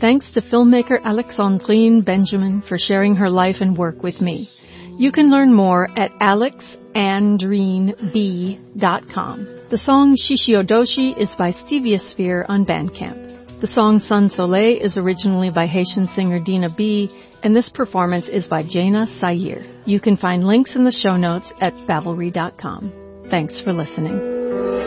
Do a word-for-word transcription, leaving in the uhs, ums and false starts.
Thanks to filmmaker Alexandrine Benjamin for sharing her life and work with me. You can learn more at alex andrine b dot com. The song Shishiodoshi is by Steviosphere on Bandcamp. The song Sun Soleil is originally by Haitian singer Dina B, and this performance is by Jaina Sayer. You can find links in the show notes at bavelry dot com. Thanks for listening.